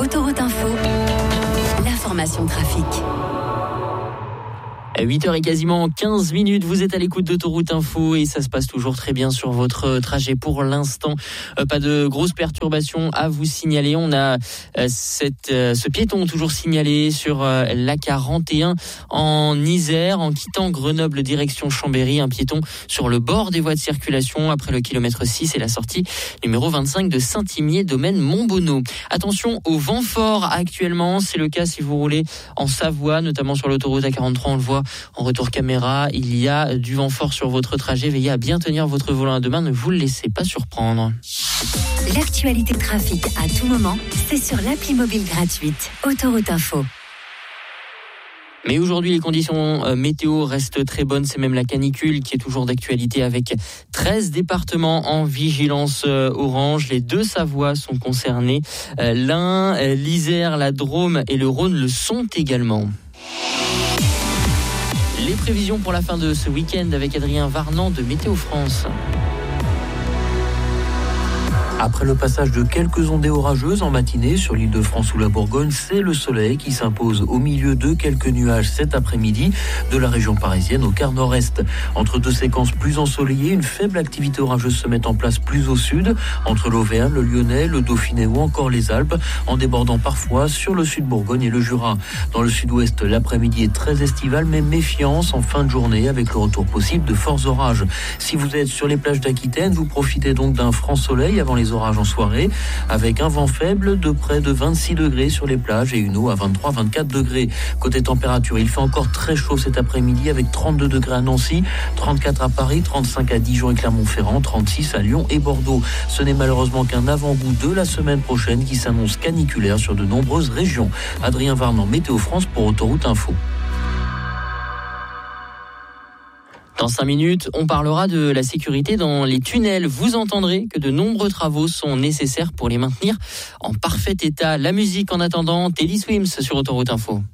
Autoroute Info, l'information trafic. 8h et quasiment 15 minutes, vous êtes à l'écoute d'Autoroute Info et ça se passe toujours très bien sur votre trajet pour l'instant. Pas de grosses perturbations à vous signaler. On a ce piéton toujours signalé sur l'A41 en Isère, en quittant Grenoble direction Chambéry. Un piéton sur le bord des voies de circulation après le kilomètre 6 et la sortie numéro 25 de Saint-Imier, domaine Montbonneau. Attention au vent fort actuellement, c'est le cas si vous roulez en Savoie, notamment sur l'autoroute A43, on le voit en retour caméra, il y a du vent fort sur votre trajet. Veillez à bien tenir votre volant à deux mains, ne vous le laissez pas surprendre. L'actualité trafic à tout moment, c'est sur l'appli mobile gratuite Autoroute Info. Mais aujourd'hui, les conditions météo restent très bonnes. C'est même la canicule qui est toujours d'actualité avec 13 départements en vigilance orange. Les deux Savoies sont concernés. L'Ain, l'Isère, la Drôme et le Rhône le sont également. Les prévisions pour la fin de ce week-end avec Adrien Varnant de Météo France. Après le passage de quelques ondées orageuses en matinée sur l'île de France ou la Bourgogne, c'est le soleil qui s'impose au milieu de quelques nuages cet après-midi de la région parisienne au quart nord-est. Entre deux séquences plus ensoleillées, une faible activité orageuse se met en place plus au sud, entre l'Auvergne, le Lyonnais, le Dauphiné ou encore les Alpes, en débordant parfois sur le sud Bourgogne et le Jura. Dans le sud-ouest, l'après-midi est très estival, mais méfiance en fin de journée avec le retour possible de forts orages. Si vous êtes sur les plages d'Aquitaine, vous profitez donc d'un franc soleil avant les orages en soirée, avec un vent faible de près de 26 degrés sur les plages et une eau à 23-24 degrés. Côté température, il fait encore très chaud cet après-midi avec 32 degrés à Nancy, 34 à Paris, 35 à Dijon et Clermont-Ferrand, 36 à Lyon et Bordeaux. Ce n'est malheureusement qu'un avant-goût de la semaine prochaine qui s'annonce caniculaire sur de nombreuses régions. Adrien Varnant, Météo France pour Autoroute Info. Dans 5 minutes, on parlera de la sécurité dans les tunnels. Vous entendrez que de nombreux travaux sont nécessaires pour les maintenir en parfait état. La musique en attendant, Teddy Swims sur Autoroute Info.